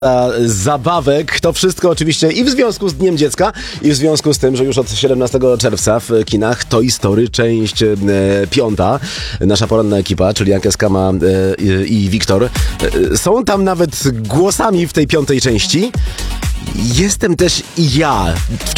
zabawek. To wszystko oczywiście i w związku z Dniem Dziecka, i w związku z tym, że już od 17 czerwca w kinach Toy Story część 5. Nasza poranna ekipa, czyli Anka Skama i Wiktor, są tam nawet głosami w tej 5. części. Jestem też i ja.